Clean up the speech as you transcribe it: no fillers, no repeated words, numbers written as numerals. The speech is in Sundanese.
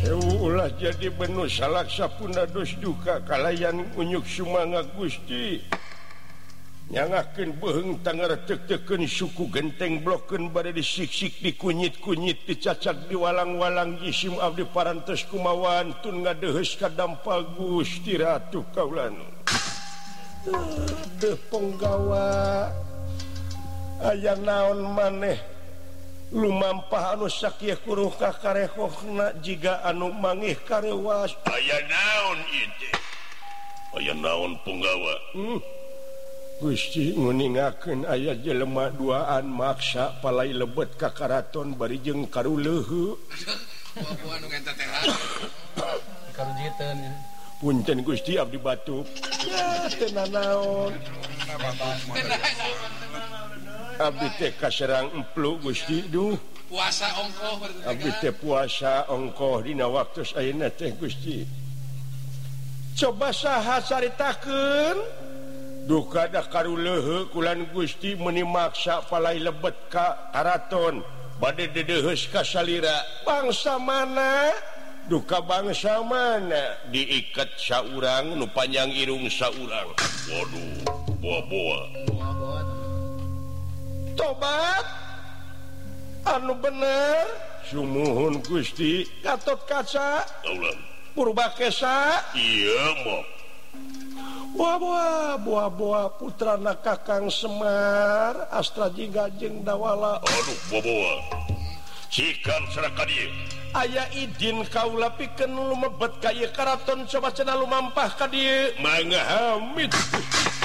ulah jadi benuh salaksa puna dos duka kalayan unyuk sumanga Gusti nyangakeun beuheung tangara tek-teken suku genteng blokeun bade disik-sik dikunyit-kunyit dicacak di walang-walang jisim abdi parantos kumawan tun ngadeheus ka dampal Gusti Ratu kaulana teu penggawa aya naon maneh lumampah anu sakieu kuruh ka karehohna jiga anu mangih karewas aya naon ieu teh aya naon punggawa Gusti nguningakeun aya jelema duaan maksa palai lebet ka karaton bari jeung karuleuheut buah nu ngenta teh karujiteun punten Gusti abdi batuk ya teu nanaon abdi teh kaserang emplu Gusti duh puasa ongkoh abdi teh puasa ongkoh dina waktos ayeuna teh Gusti coba saha caritakeun duka dah karuleuheut kulan Gusti meuni maksa palai lebet ka karaton bade dedeheus ka salira bangsa mana duka bangsa mana diikat saurang nu panjang irung saurang waduh boa-boa tobat anu bener sumuhun Gusti Gatot Kaca taulan Purbakesa iya mok buah putrana Kakang Semar Astra Jingga jeung Dawala aduh boa-boa cikan saraka dieu aya idin kaula pikeun lumebet ka ieu karaton coba cenah lumampah ka dieu mangga hamid